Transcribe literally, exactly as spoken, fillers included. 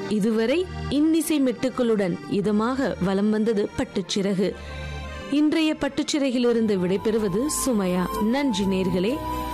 இதுவரை இன்னிசை மெட்டுக்களுடன் இதமாக வலம் வந்தது பட்டுச்சிறகு. இன்றைய பட்டுச்சிறகிலிருந்து விடைபெறுவது சுமையா. நன்றி நேர்களே.